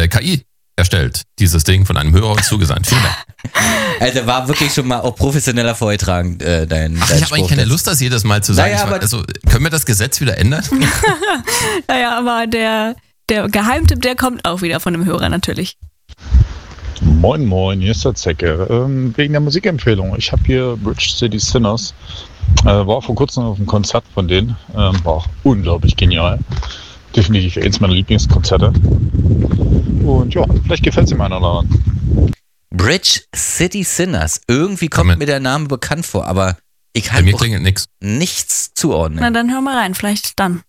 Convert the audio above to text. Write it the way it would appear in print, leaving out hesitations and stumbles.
KI erstellt. Dieses Ding von einem Hörer uns zugesandt. Vielen Dank. Also war wirklich schon mal auch professioneller vorgetragen, dein Ich habe eigentlich keine Lust, das jedes Mal zu sagen. Naja, Also, können wir das Gesetz wieder ändern? Naja, aber der Geheimtipp, der kommt auch wieder von dem Hörer natürlich. Moin Moin, hier ist der Zecke. Wegen der Musikempfehlung. Ich habe hier Bridge City Sinners. War vor kurzem auf einem Konzert von denen. War auch unglaublich genial. Definitiv eins meiner Lieblingskonzerte. Und ja, vielleicht gefällt es dem einen oder anderen. Bridge City Sinners. Irgendwie kommt mir der Name bekannt vor, aber ich Bei mir kann klingelt nichts. nichts zuordnen. Na, dann hör mal rein, vielleicht dann.